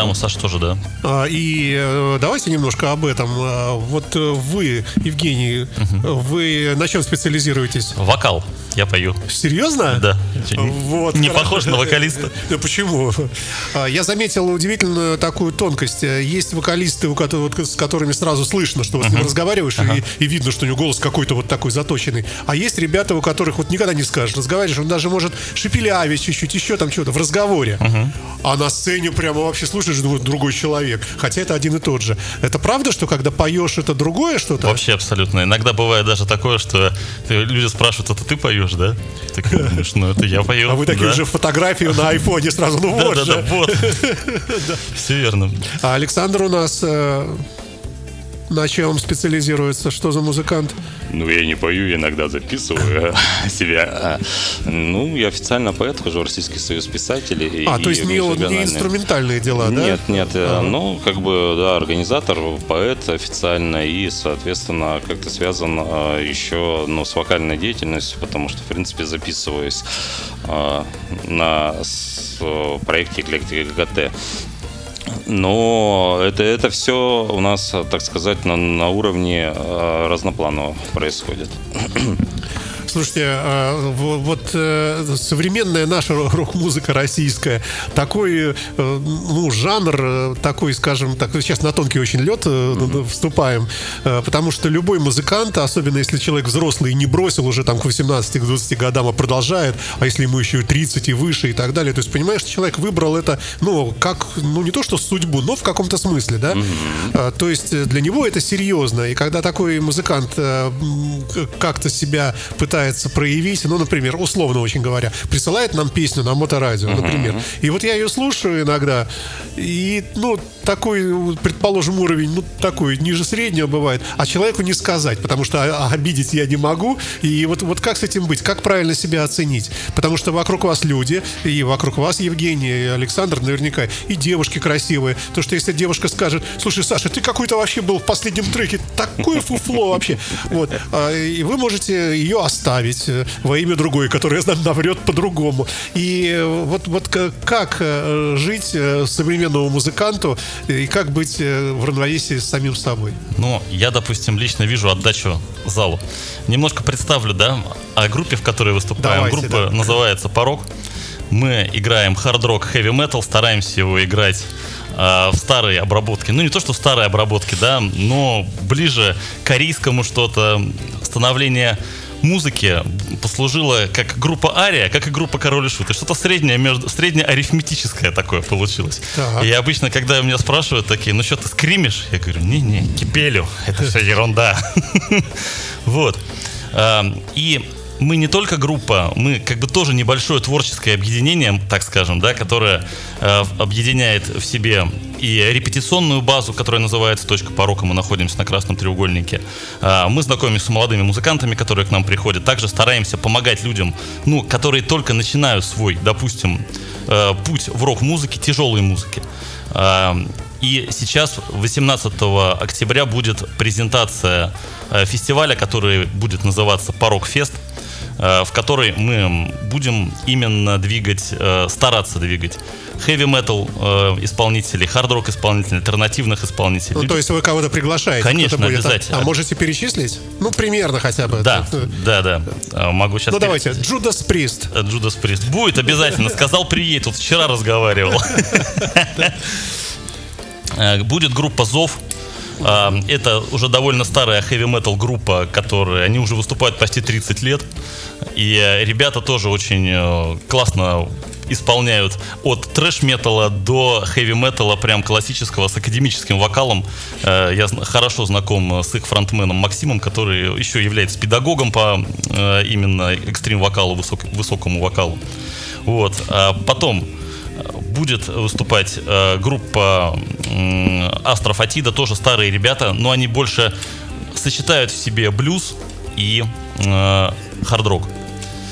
Да, мы Саша тоже, да. Давайте немножко об этом. Вот вы, Евгений, вы на чем специализируетесь? Вокал. Я пою. Серьезно? Да. Вот, не похож на вокалиста. Да почему? Я заметил удивительную такую тонкость. Есть вокалисты, с которыми сразу слышно, что вот ты разговариваешь, и видно, что у него голос какой-то вот такой заточенный. А есть ребята, у которых вот никогда не скажешь. Разговариваешь, он даже может шепелявить чуть-чуть, еще там что-то в разговоре. А на сцене прямо вообще слушаешь, другой человек. Хотя это один и тот же. Это правда, что когда поешь, это другое что-то? Вообще абсолютно. Иногда бывает даже такое, что люди спрашивают, это ты поешь, да? Ты думаешь, ну это я пою. А вы такие уже фотографию на айфоне сразу, ну вот же. Да, вот. Все верно. А Александр у нас на чем специализируется? Что за музыкант? Ну, я не пою, я иногда записываю себя. Ну, я официально поэт, хожу в Российский союз писателей. То есть не инструментальные дела, да? Нет. Ну, как бы, да, организатор, поэт официально и, соответственно, как-то связан еще, с вокальной деятельностью, потому что, в принципе, записываюсь на проекте «Эклектика ГГТ». Но это все у нас, так сказать, на уровне разнопланово происходит. Слушайте, вот современная наша рок-музыка российская, такой, жанр, такой, скажем так, сейчас на тонкий очень лед вступаем, потому что любой музыкант, особенно если человек взрослый и не бросил уже там к 18-20 годам, а продолжает, а если ему еще 30 и выше и так далее, то есть, понимаешь, человек выбрал это, как, не то что судьбу, но в каком-то смысле, да, то есть для него это серьезно, и когда такой музыкант как-то себя пытается проявить, например, условно очень говоря, присылает нам песню на моторадио, например, и вот я ее слушаю иногда, и, такой, предположим, уровень, такой, ниже среднего бывает, а человеку не сказать, потому что обидеть я не могу, и вот как с этим быть, как правильно себя оценить, потому что вокруг вас люди, и вокруг вас, Евгений, и Александр, наверняка, и девушки красивые, то, что если девушка скажет, слушай, Саша, ты какой-то вообще был в последнем треке, такое фуфло вообще, вот, и вы можете ее оставить во имя другой, которая наврет по-другому. И вот как жить современному музыканту и как быть в равновесии с самим собой? Я, допустим, лично вижу отдачу залу. Немножко представлю, да, о группе, в которой выступаем. Давайте, группа называется «Порог». Мы играем хард-рок, хэви-метал, стараемся его играть в старые обработки. Не то, что в старые обработки, да, но ближе к корейскому что-то. Становление музыки послужило как группа Ария, как и группа Король и Шут. И что-то среднеарифметическое такое получилось. Так. И обычно, когда меня спрашивают такие, что ты скримишь? Я говорю, не, кипелю, это все ерунда. Вот. И мы не только группа, мы как бы тоже небольшое творческое объединение, так скажем, да, которое объединяет в себе и репетиционную базу, которая называется «Точка порока», мы находимся на Красном треугольнике. Мы знакомимся с молодыми музыкантами, которые к нам приходят. Также стараемся помогать людям, которые только начинают свой, допустим, путь в рок-музыке, тяжелой музыке. И сейчас, 18 октября, будет презентация фестиваля, который будет называться «Порог Фест», в которой мы будем именно стараться двигать хэви-метал исполнителей, хард-рок исполнителей, альтернативных исполнителей. То есть вы кого-то приглашаете? Конечно, обязательно. А можете перечислить? Примерно хотя бы. Да. Могу сейчас... давайте, Джудас Прист. Джудас Прист. Будет обязательно. Сказал, приедет. Тут вчера разговаривал. Будет группа «Зов». Это уже довольно старая хэви-метал группа, они уже выступают почти 30 лет. И ребята тоже очень классно исполняют от трэш-металла до хэви-металла, прям классического, с академическим вокалом. Я хорошо знаком с их фронтменом Максимом, который еще является педагогом по именно экстрим-вокалу, высокому вокалу. Вот. Потом будет выступать группа Астрофатида, тоже старые ребята, но они больше сочетают в себе блюз и хард-рок.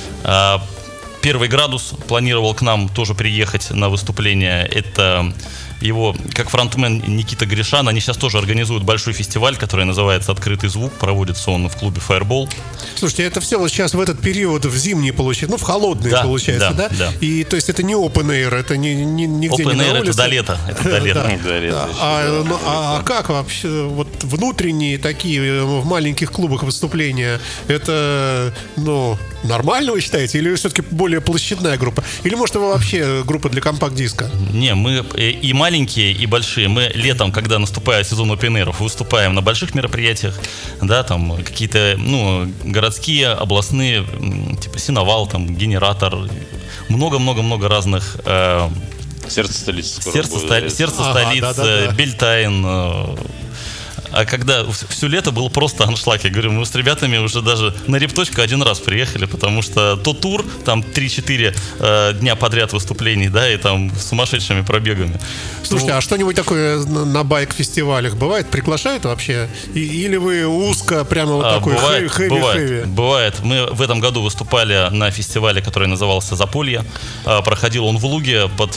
Первый градус планировал к нам тоже приехать на выступление. Это его, как фронтмен Никита Гришан, они сейчас тоже организуют большой фестиваль, который называется «Открытый звук». Проводится он в клубе Fireball. Слушайте, это все вот сейчас в этот период в зимний получается, в холодный Да, получается, да? да. И то есть это не open air, это нигде Open не на Air улице. это до лета. Это до лета. До лета еще, А как вообще вот внутренние такие в маленьких клубах выступления? Это, нормально вы считаете? Или все-таки более площадная группа? Или может вы вообще группа для компакт-диска? Не, мы и маленькие, и большие. Мы летом, когда наступает сезон опен-эйров, выступаем на больших мероприятиях, да, там какие-то, городские, областные, типа Синовал, там, Генератор, много-много-много разных. Сердце столицы скоро Сердце будет. столицы, да. Бельтайн. А когда все лето было просто аншлаг, я говорю, мы с ребятами уже даже на репточку один раз приехали, потому что то тур, там 3-4 дня подряд выступлений, да, и там с сумасшедшими пробегами. Слушайте, а что-нибудь такое на байк-фестивалях бывает? Приглашают вообще? Или вы узко, прямо вот такой хэви-хэви? Бывает. Мы в этом году выступали на фестивале, который назывался «Заполье». Проходил он в Луге под...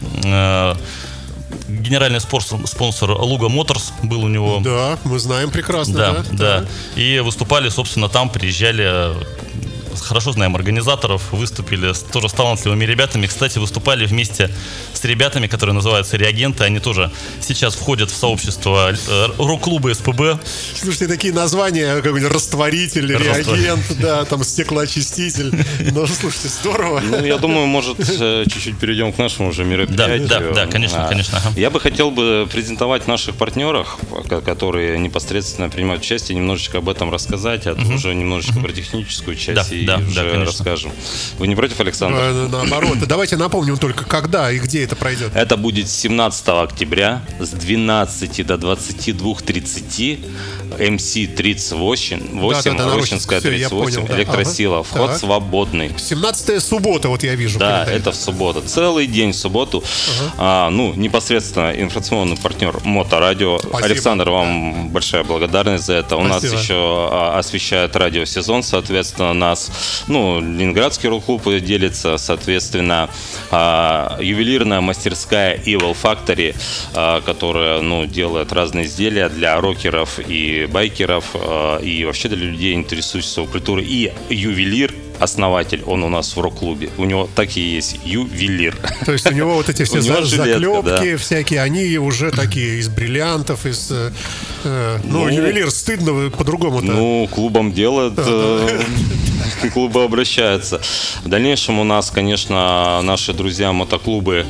генеральный спонсор Луга Моторс был у него. Да, мы знаем прекрасно. Да. И выступали, собственно, там, приезжали, хорошо знаем организаторов, выступили тоже с талантливыми ребятами. Кстати, выступали вместе с ребятами, которые называются «Реагенты». Они тоже сейчас входят в сообщество рок-клуба СПБ. Слушайте, такие названия, какой-нибудь растворитель, реагент, да, там стеклоочиститель. Слушайте, здорово. Я думаю, может, чуть-чуть перейдем к нашему же мероприятию. Да, конечно. Я бы хотел презентовать наших партнеров, которые непосредственно принимают участие, немножечко об этом рассказать, а уже немножечко про техническую часть уже расскажем. Вы не против, Александр? Наоборот. Давайте напомним только, когда и где это пройдет. Это будет 17 октября с 12 до 22:30. МС 38, Рощинская 38, Электросила. Вход свободный. 17-я суббота, вот я вижу. Да, это в субботу. Целый день в субботу. Непосредственно информационный партнер Моторадио. Александр, вам большая благодарность за это. У нас еще освещает радиосезон, соответственно, нас, Ленинградский рок-клуб делится, соответственно, ювелирная мастерская Evil Factory, которая, делает разные изделия для рокеров и байкеров, и вообще для людей, интересующихся культурой. И ювелир, основатель, он у нас в рок-клубе. У него так и есть ювелир. То есть у него вот эти все заклепки всякие, они уже такие из бриллиантов, из... ювелир стыдно по-другому-то. Клубом делают, клубы обращаются. В дальнейшем у нас, конечно, наши друзья-мотоклубы.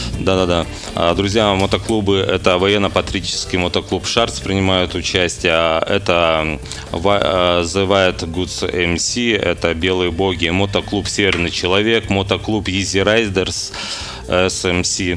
Друзья мотоклубы, это военно-патриотический мотоклуб «Шарц» принимают участие. Это The White Goods MC, это «Белые боги», мотоклуб «Северный человек», мотоклуб Easy Riders SMC.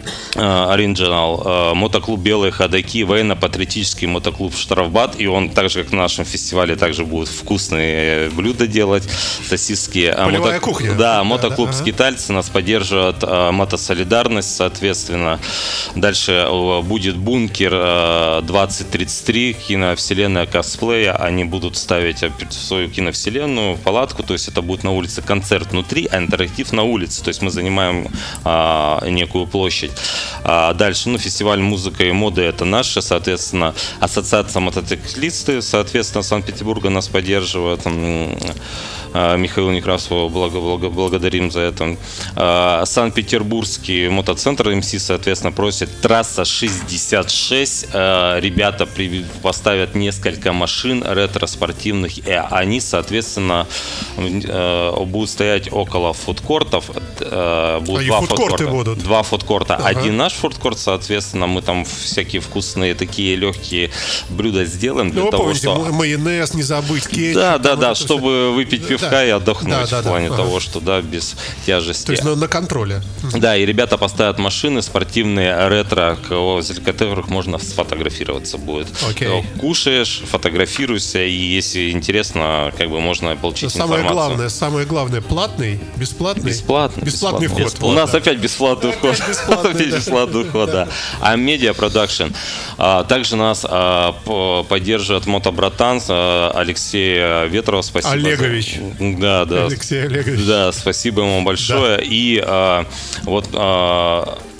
Original, мотоклуб «Белые ходаки», военно-патриотический мотоклуб «Штрафбат». И он, так же, как на нашем фестивале, также будет вкусные блюда делать, сосиски. Полевая кухня. Да, мотоклуб «Скитальцы» нас поддерживает, мотосолидарность, соответственно. Дальше будет «Бункер 2033», киновселенная косплея. Они будут ставить свою киновселенную, палатку, то есть это будет на улице концерт внутри, а интерактив на улице. То есть мы занимаем некую площадь. Дальше, фестиваль «Музыка и моды» — это наша, соответственно, ассоциация мотоциклисты, соответственно, Санкт-Петербурга нас поддерживает. Михаилу Некрасову благодарим за это. Санкт-Петербургский мотоцентр МС, соответственно, просит трасса 66. Ребята поставят несколько машин ретро-спортивных, и они, соответственно, будут стоять около фудкортов. Будут два фудкорта. Два фудкорта. Один наш фудкорт, соответственно, мы там всякие вкусные такие легкие блюда сделаем для того, чтобы майонез не забыть, кетчуп. Да, чтобы выпить пивка и отдохнуть в плане того, что без тяжести. То есть на контроле. Да, и ребята поставят машины спортивные, ретро, возле которых можно сфотографироваться будет. Кушаешь, фотографируешься, и если интересно, можно получить информацию. Самое главное, платный, бесплатный? Бесплатный вход. У нас опять бесплатный вход. Опять бесплатный вход, да. А Media Production. Также нас поддерживает мотобратан Алексей Ветров. Спасибо. Олегович. Да. Алексей Олегович. Да, спасибо ему большое. И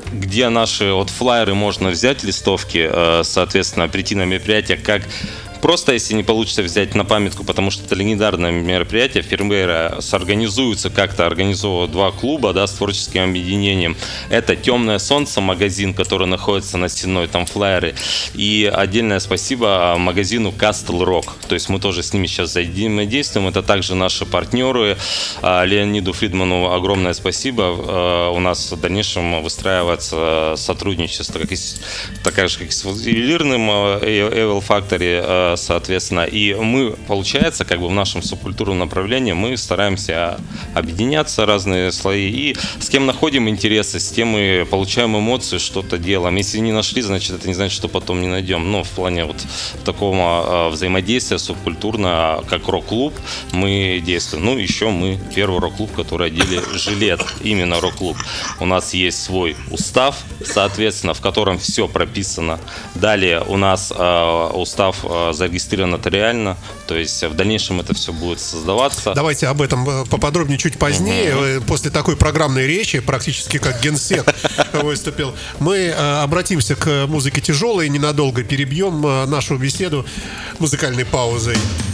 где наши вот флаеры можно взять, листовки, соответственно, прийти на мероприятие, как просто, если не получится взять на памятку, потому что это легендарное мероприятие, Фирмвейра сорганизуются, как-то организовывают два клуба, да, с творческим объединением. Это «Темное солнце», магазин, который находится на Стенной, там флаеры. И отдельное спасибо магазину Castle Rock. То есть мы тоже с ними сейчас взаимодействуем. Это также наши партнеры. Леониду Фридману огромное спасибо. У нас в дальнейшем выстраивается сотрудничество, такая же, как с ювелирным Evil Factory, соответственно. И мы, получается, как бы в нашем субкультурном направлении мы стараемся объединяться, разные слои, и с кем находим интересы, с тем мы получаем эмоции, что-то делаем. Если не нашли, значит, это не значит, что потом не найдем. Но в плане вот такого взаимодействия субкультурно, как рок-клуб, мы действуем. Ну, еще мы первый рок-клуб, который одели жилет, именно рок-клуб. У нас есть свой устав, соответственно, в котором все прописано. Далее у нас устав зарегистрирован нотариально, то есть в дальнейшем это все будет создаваться. Давайте об этом поподробнее чуть позднее. После такой программной речи, практически как генсек выступил, мы обратимся к музыке тяжелой, ненадолго перебьем нашу беседу музыкальной паузой.